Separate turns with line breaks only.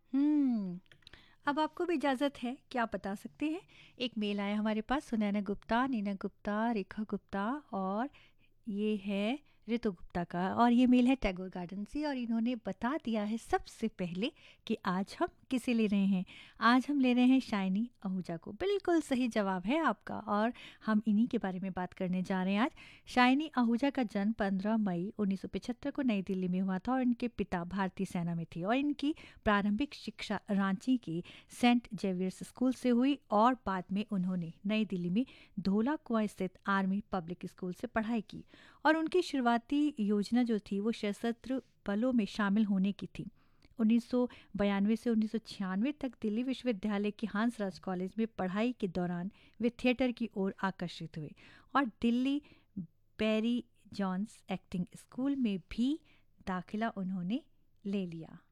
हम्म, अब आपको भी इजाज़त है कि आप बता सकते हैं। एक मेल आया हमारे पास, सुनैना गुप्ता, नीना गुप्ता, रेखा गुप्ता और ये है ऋतु गुप्ता का, और ये मेल है टैगोर गार्डन से, और इन्होंने बता दिया है सबसे पहले कि आज हम किसे ले रहे हैं। आज हम ले रहे हैं शाइनी आहूजा को। बिल्कुल सही जवाब है आपका, और हम इन्हीं के बारे में बात करने जा रहे हैं आज। शाइनी आहूजा का जन्म 15 मई 1975 को नई दिल्ली में हुआ था, और इनके पिता भारतीय सेना में थे, और इनकी प्रारंभिक शिक्षा रांची के सेंट जेवियर्स स्कूल से हुई, और बाद में उन्होंने नई दिल्ली में धोला कुआं स्थित आर्मी पब्लिक स्कूल से पढ़ाई की। और उनकी शुरुआती योजना जो थी वो सशस्त्र बलों में शामिल होने की थी। 1992 से 1996 तक दिल्ली विश्वविद्यालय के हांसराज कॉलेज में पढ़ाई के दौरान वे थिएटर की ओर आकर्षित हुए, और दिल्ली बैरी जॉन्स एक्टिंग स्कूल में भी दाखिला उन्होंने ले लिया।